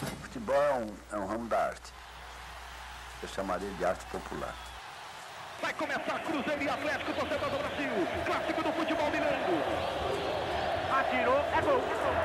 O futebol é um ramo da arte. Eu chamaria de arte popular. Vai começar Cruzeiro e Atlético, torcedor do Brasil. Clássico do futebol mineiro. Atirou, é gol.